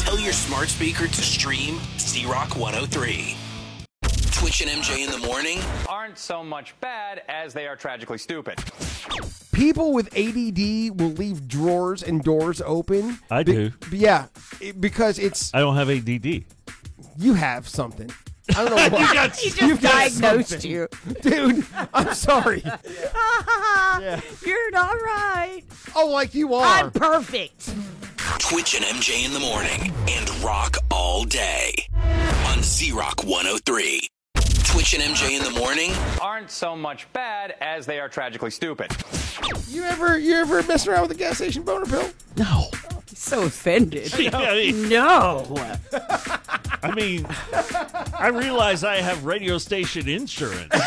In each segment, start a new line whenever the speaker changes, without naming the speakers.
Tell your smart speaker to stream Z-Rock 103. Twitch and MJ in the morning
aren't so much bad as they are tragically stupid.
People with ADD will leave drawers and doors open.
I do.
Because it's...
I don't have ADD.
You have something. I don't know why.
He just diagnosed you.
Dude, I'm sorry.
You're not right.
Oh, like you are.
I'm perfect.
Twitch and MJ in the morning and rock all day on Z-Rock 103. Twitch and MJ in the morning
aren't so much bad as they are tragically stupid.
You ever mess around with a gas station boner pill?
No.
He's so offended.
No.
No.
I mean, I realize I have radio station insurance, but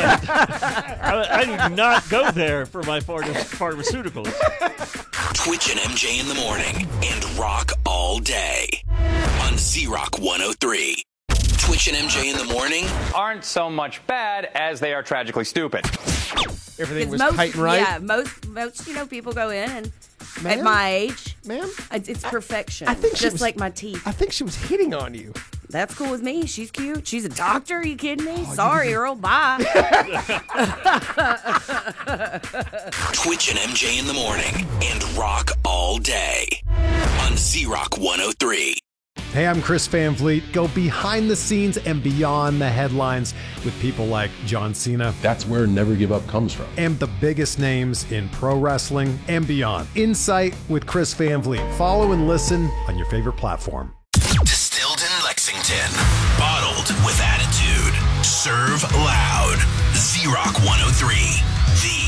I do not go there for my pharmaceuticals.
Twitch and MJ in the morning and rock all day on Z-Rock 103. Twitch and MJ in the morning
aren't so much bad as they are tragically stupid.
Everything was
Most,
tight and right?
Yeah, most people go in and
Ma'am?
at my age,
Ma'am?
it's perfection.
I think she
just
was-
like my teeth.
I think she was hitting on you.
That's cool with me. She's cute. She's a doctor. Are you kidding me? Sorry, Earl. Bye.
Twitch and MJ in the morning and rock all day on Z-Rock 103.
Hey, I'm Chris Van Vliet. Go behind the scenes and beyond the headlines with people like John Cena.
That's where Never Give Up comes from.
And the biggest names in pro wrestling and beyond. Insight with Chris Van Vliet. Follow and listen on your favorite platform.
Distilled in Lexington. Bottled with attitude. Serve loud. Z-Rock 103. The